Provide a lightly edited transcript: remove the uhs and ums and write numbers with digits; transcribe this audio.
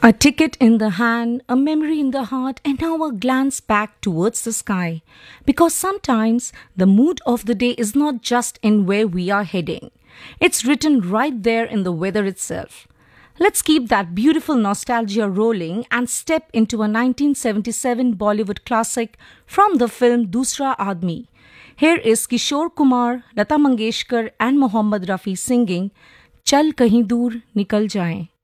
A ticket in the hand, a memory in the heart, and now a glance back towards the sky. Because sometimes the mood of the day is not just in where we are heading, it's written right there in the weather itself. Let's keep that beautiful nostalgia rolling and step into a 1977 Bollywood classic from the film Dusra Aadmi. Here is Kishore Kumar, Lata Mangeshkar, and Mohammad Rafi singing Chal Kahin Dur Nikal Jaएं.